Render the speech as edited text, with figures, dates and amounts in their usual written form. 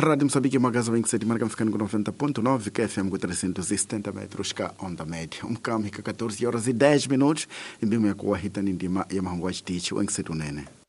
Rádio Moçambique, magazo 27, marca ficando com 90.9, KFM com 370 metros, cá onda média. Campo, 14 horas e 10 minutos, e bem, minha coa, Rita Nindima, e a Mahangwa Stitch, o Ensetunene.